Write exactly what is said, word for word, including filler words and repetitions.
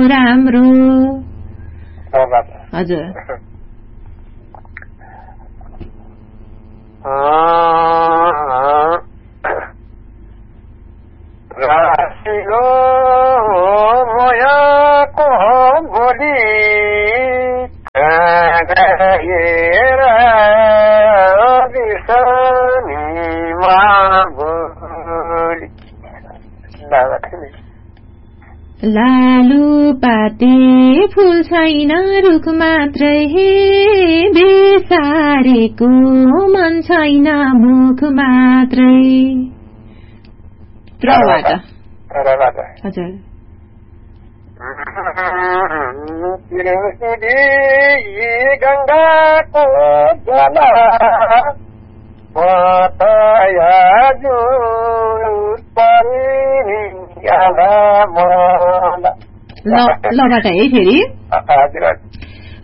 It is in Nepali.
राम्रो हजुर राशिलो मोयाको गोली गएर बिसनीमा बोली लालु पाते फूल छैन रुख मात्रै बेसारेको मन छैन मुख मात्रै त्रबाट हजुर गङ्गाको जला लबाट है फेरि